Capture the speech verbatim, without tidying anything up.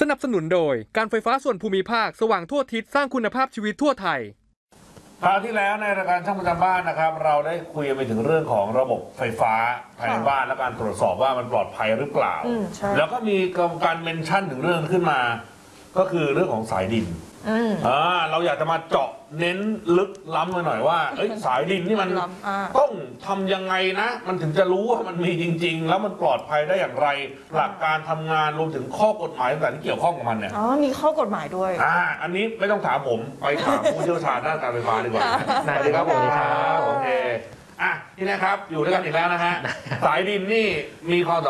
สนับสนุนโดยการไฟฟ้าส่วนภูมิภาคสว่างทั่วทิศสร้างคุณภาพชีวิตทั่วไทยคราวที่แล้วในรายการช่างประจำบ้านนะครับเราได้คุยไปถึงเรื่องของระบบไฟฟ้าภายในบ้านและการตรวจสอบว่ามันปลอดภัยหรือเปล่าแล้วก็มีการเมนชั่นถึงเรื่องขึ้นมาก็คือเรื่องของสายดินอ่าเราอยากจะมาเจาะเน้นลึกล้ำกันหน่อยว่าเอ้ยสายดินนี่มันต้องทำยังไงนะมันถึงจะรู้ว่ามันมีจริงๆแล้วมันปลอดภัยได้อย่างไรหลักการทำงานรวมถึงข้อกฎหมายต่างๆที่เกี่ยวข้องกับมันเนี่ยอ๋อมีข้อกฎหมายด้วยอ่าอันนี้ไม่ต้องถามผมไปถามผู้เชี่ยวชาญด้านการไฟฟ้าดีกว่าสวัสดีครับผมครับโอเคอ่ะนี่นะครับอยู่ด้วยกันอีกแล้วนะฮะสายดินนี่มีความ